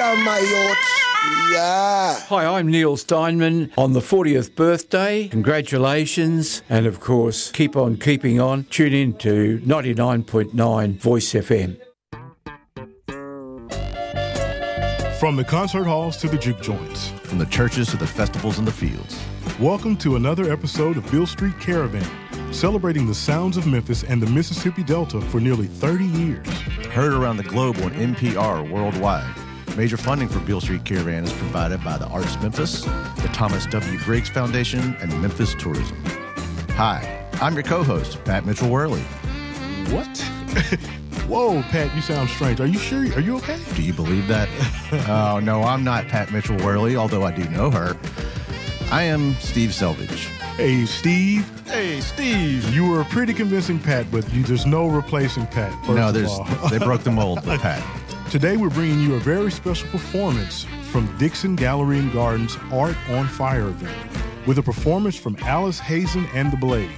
down, my yacht. Yeah. Hi, I'm Neil Steinman on the 40th birthday. Congratulations. And of course, keep on keeping on. Tune in to 99.9 Voice FM. From the concert halls to the juke joints. From the churches to the festivals and the fields. Welcome to another episode of Beale Street Caravan, celebrating the sounds of Memphis and the Mississippi Delta for nearly 30 years. Heard around the globe on NPR worldwide. Major funding for Beale Street Caravan is provided by the Arts Memphis, the Thomas W. Briggs Foundation, and Memphis Tourism. Hi, I'm your co-host, Pat Mitchell-Worley. What? Whoa, Pat, you sound strange. Are you sure? Are you okay? Do you believe that? Oh, no, I'm not Pat Mitchell-Worley, although I do know her. I am Steve Selvage. Hey, Steve. Hey, Steve. You were a pretty convincing Pat, but there's no replacing Pat. They broke the mold with Pat. Today, we're bringing you a very special performance from Dixon Gallery and Gardens Art on Fire event, with a performance from Alice Hazen and the Blaze.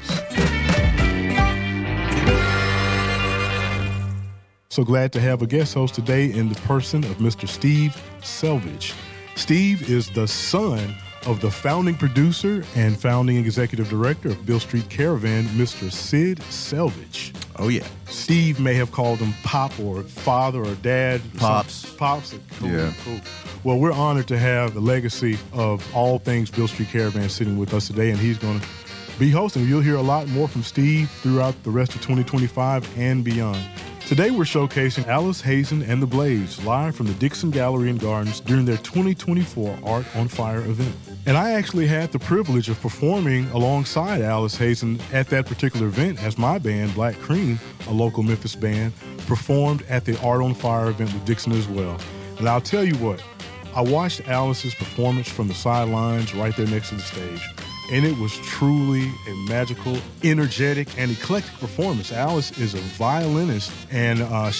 So glad to have a guest host today in the person of Mr. Steve Selvage. Steve is the son of the founding producer and founding executive director of Beale Street Caravan, Mr. Sid Selvage. Oh, yeah. Steve may have called him Pop or Father or Dad. Pops. Pops. Cool, Yeah. Cool. Well, we're honored to have the legacy of all things Beale Street Caravan sitting with us today, and he's going to be hosting. You'll hear a lot more from Steve throughout the rest of 2025 and beyond. Today, we're showcasing Alice Hazen and the Blaze live from the Dixon Gallery and Gardens during their 2024 Art on Fire event. And I actually had the privilege of performing alongside Alice Hazen at that particular event as my band, Black Cream, a local Memphis band, performed at the Art on Fire event with Dixon as well. And I'll tell you what, I watched Alice's performance from the sidelines right there next to the stage. And it was truly a magical, energetic, and eclectic performance. Alice is a violinist, and